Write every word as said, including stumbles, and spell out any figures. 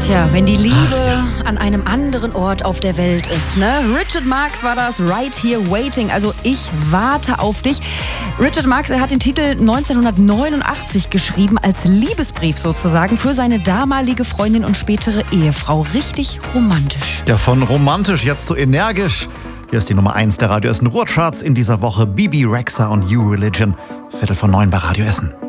Tja, wenn die Liebe an einem anderen Ort auf der Welt ist, ne? Richard Marx war das, Right Here Waiting, also ich warte auf dich. Richard Marx, er hat den Titel neunzehnhundertneunundachtzig geschrieben, als Liebesbrief sozusagen für seine damalige Freundin und spätere Ehefrau. Richtig romantisch. Ja, von romantisch jetzt so energisch. Hier ist die Nummer eins der Radio Essen Ruhrcharts in dieser Woche. Bibi Rexha und You Religion. Viertel von neun bei Radio Essen.